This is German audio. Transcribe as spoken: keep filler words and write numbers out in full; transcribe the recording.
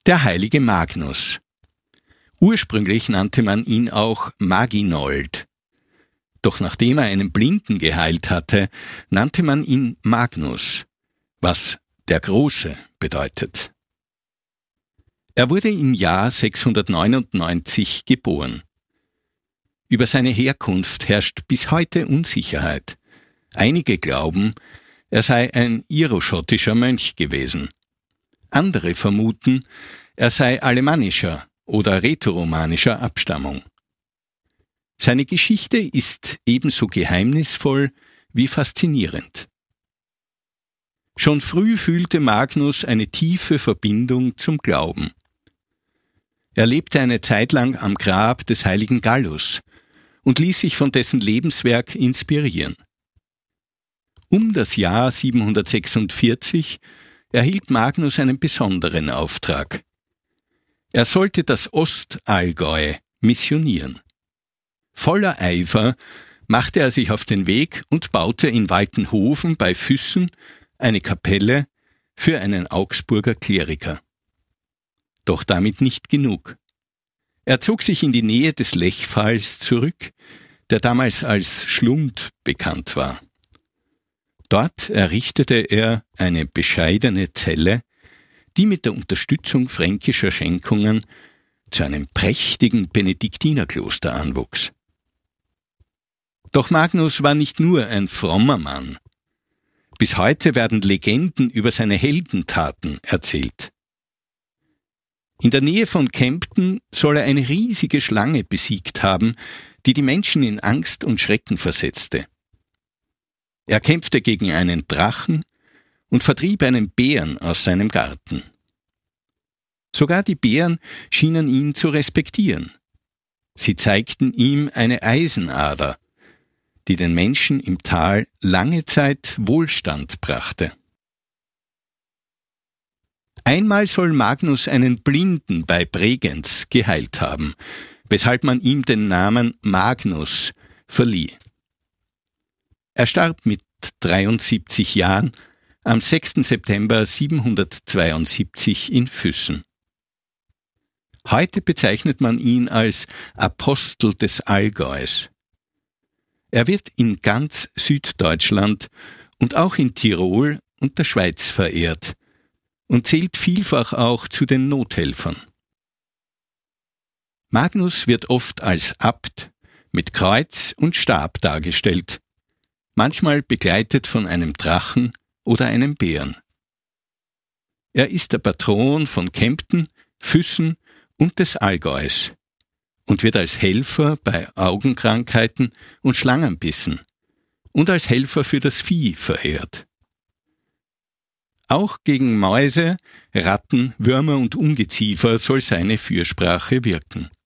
Der heilige Magnus. Ursprünglich nannte man ihn auch Maginold. Doch nachdem er einen Blinden geheilt hatte, nannte man ihn Magnus, was der Große bedeutet. Er wurde im Jahr sechshundertneunundneunzig geboren. Über seine Herkunft herrscht bis heute Unsicherheit. Einige glauben, er sei ein iroschottischer Mönch gewesen. Andere vermuten, er sei alemannischer oder rätoromanischer Abstammung. Seine Geschichte ist ebenso geheimnisvoll wie faszinierend. Schon früh fühlte Magnus eine tiefe Verbindung zum Glauben. Er lebte eine Zeit lang am Grab des heiligen Gallus und ließ sich von dessen Lebenswerk inspirieren. Um das Jahr siebenhundertsechsundvierzig erhielt Magnus einen besonderen Auftrag. Er sollte das Ostallgäu missionieren. Voller Eifer machte er sich auf den Weg und baute in Waltenhofen bei Füssen eine Kapelle für einen Augsburger Kleriker. Doch damit nicht genug. Er zog sich in die Nähe des Lechfalls zurück, der damals als Schlund bekannt war. Dort errichtete er eine bescheidene Zelle, die mit der Unterstützung fränkischer Schenkungen zu einem prächtigen Benediktinerkloster anwuchs. Doch Magnus war nicht nur ein frommer Mann. Bis heute werden Legenden über seine Heldentaten erzählt. In der Nähe von Kempten soll er eine riesige Schlange besiegt haben, die die Menschen in Angst und Schrecken versetzte. Er kämpfte gegen einen Drachen und vertrieb einen Bären aus seinem Garten. Sogar die Bären schienen ihn zu respektieren. Sie zeigten ihm eine Eisenader, die den Menschen im Tal lange Zeit Wohlstand brachte. Einmal soll Magnus einen Blinden bei Bregenz geheilt haben, weshalb man ihm den Namen Magnus verlieh. Er starb mit dreiundsiebzig Jahren am sechsten September siebenhundertzweiundsiebzig in Füssen. Heute bezeichnet man ihn als Apostel des Allgäus. Er wird in ganz Süddeutschland und auch in Tirol und der Schweiz verehrt und zählt vielfach auch zu den Nothelfern. Magnus wird oft als Abt mit Kreuz und Stab dargestellt, manchmal begleitet von einem Drachen oder einem Bären. Er ist der Patron von Kempten, Füssen und des Allgäus und wird als Helfer bei Augenkrankheiten und Schlangenbissen und als Helfer für das Vieh verehrt. Auch gegen Mäuse, Ratten, Würmer und Ungeziefer soll seine Fürsprache wirken.